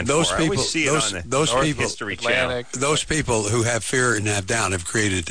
stand those for? people, I always see those, it on the those North people, History Channel. Those people who have fear and have doubt have created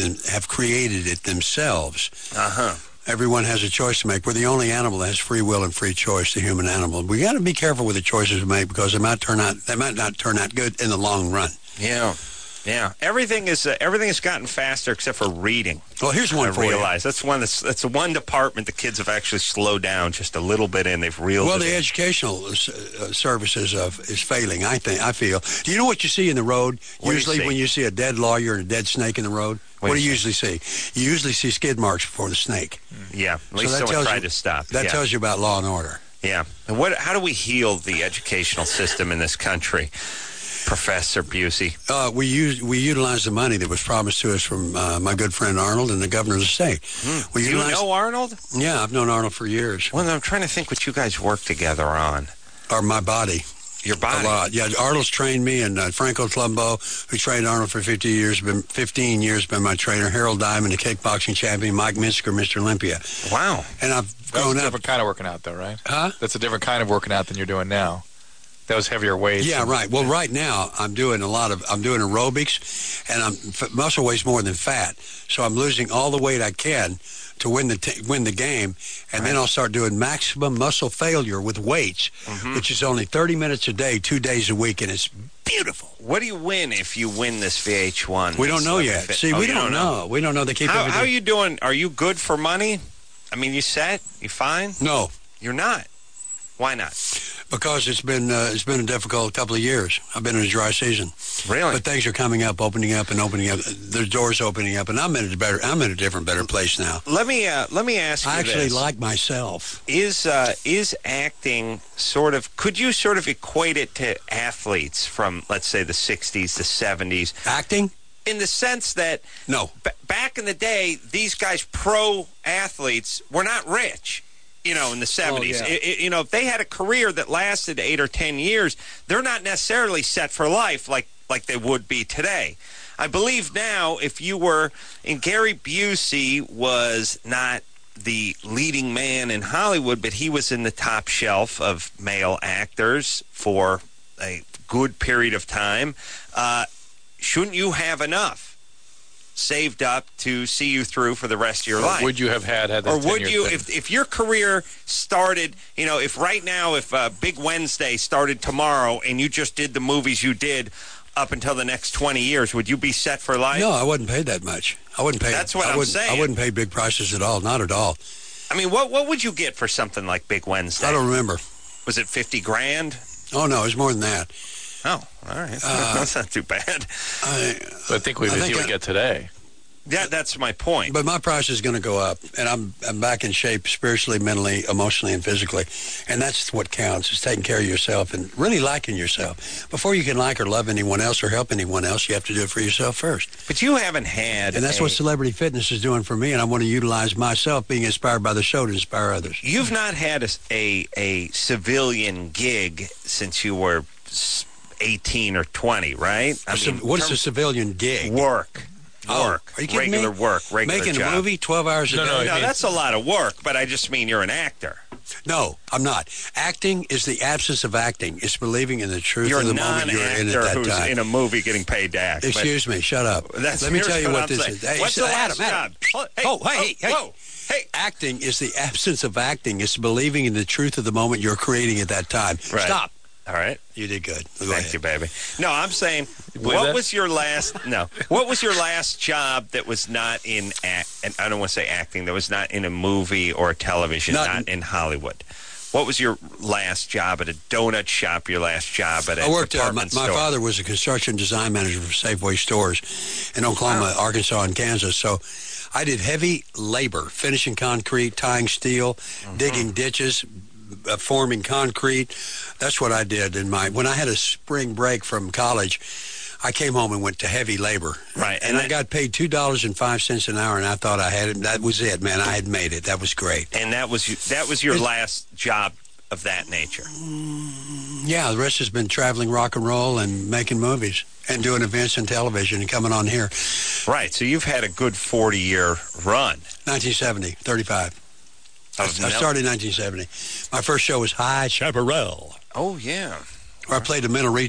it themselves. Uh-huh. Everyone has a choice to make. We're the only animal that has free will and free choice, the human animal. We got to be careful with the choices we make because they might not turn out good in the long run. Yeah. Yeah, everything has gotten faster except for reading. Well, here's one for you. I realize that's the one department the kids have actually slowed down just a little bit, and they've reeled. Well, it the in. educational services is failing. I feel. Do you know what you see in the road? Usually, when you see a dead lawyer and a dead snake in the road, what do you usually see? You usually see skid marks before the snake. Yeah, at least someone tried to stop. That tells you about law and order. Yeah, and how do we heal the educational system in this country? Professor Busey. We utilize the money that was promised to us from my good friend Arnold and the governor of the state. Do you know Arnold? Yeah, I've known Arnold for years. Well, I'm trying to think what you guys work together on. Or my body. Your body? A lot. Yeah, Arnold's trained me, and Franco Columbo, who trained Arnold for 15 years, been my trainer. Harold Diamond, the kickboxing champion. Mike Minsker, Mr. Olympia. Wow. And I've grown up. That's a different kind of working out, though, right? Huh? That's a different kind of working out than you're doing now. That was heavier weights. Yeah, right. Well, right now I'm doing aerobics, and muscle weighs more than fat, so I'm losing all the weight I can to win the game, and then I'll start doing maximum muscle failure with weights, which is only 30 minutes a day, 2 days a week, and it's beautiful. What do you win if you win this VH1? We don't know yet. See, we don't know. We don't know. They keep How are you doing? Are you good for money? I mean, you set? You fine? No. You're not. Why not? Because it's been a difficult couple of years. I've been in a dry season. Really? But things are coming up, opening up. There's doors opening up, and I'm in a different, better place now. Let me ask you this. I actually like myself. Is acting sort of? Could you sort of equate it to athletes from, let's say, the '60s, the '70s? Acting? In the sense that back in the day, these guys, pro athletes, were not rich. In the 70s. Oh, yeah. If they had a career that lasted 8 or 10 years, they're not necessarily set for life like they would be today. I believe now, if you were, and Gary Busey was not the leading man in Hollywood, but he was in the top shelf of male actors for a good period of time. Shouldn't you have enough saved up to see you through for the rest of your life? Would you have had that? Or would you, if your career started, if Big Wednesday started tomorrow and you just did the movies you did up until the next 20 years, would you be set for life? No, I wouldn't pay that much. I wouldn't pay. That's what I'm saying. I wouldn't pay big prices at all. Not at all. I mean, what would you get for something like Big Wednesday? I don't remember. Was it $50,000? Oh, no, it was more than that. Oh, all right. That's not too bad. I think we would get today. Yeah, that's my point. But my price is going to go up, and I'm back in shape spiritually, mentally, emotionally, and physically. And that's what counts, is taking care of yourself and really liking yourself. Before you can like or love anyone else or help anyone else, you have to do it for yourself first. But you haven't had... And that's what Celebrity Fitness is doing for me, and I want to utilize myself being inspired by the show to inspire others. You've not had a civilian gig since you were 18 or 20, right? What is a civilian gig? Work. Are you kidding regular me? work, regular Making job. a movie 12 hours a day? No, that's a lot of work, but I just mean you're an actor. No, I'm not. Acting is the absence of acting. It's believing in the truth of the moment you're in at that who's time. in a movie getting paid to act. Excuse me, shut up. Let me tell you what this is. Hey, what's the last Adam. Hey. Acting is the absence of acting. It's believing in the truth of the moment you're creating at that time. Right. Stop. All right. You did good. Thank you, baby. No, I'm saying, what was your last job that was not in and I don't want to say acting, that was not in a movie or television, not in Hollywood? What was your last job at a donut shop, your last job at a department store? My father was a construction design manager for Safeway stores in Oklahoma, Arkansas, and Kansas. So I did heavy labor, finishing concrete, tying steel, digging ditches, forming concrete. That's what I did when I had a spring break from college. I came home and went to heavy labor. Right. And I got paid $2.05 an hour, and I thought I had it. That was it, man. I had made it. That was great. And that was your last job of that nature? Yeah, the rest has been traveling rock and roll and making movies and doing events and television and coming on here. Right. So you've had a good 40-year run. 1970, 35. I started in 1970. My first show was High Chaparral. Oh, yeah. Where I played a mental retard.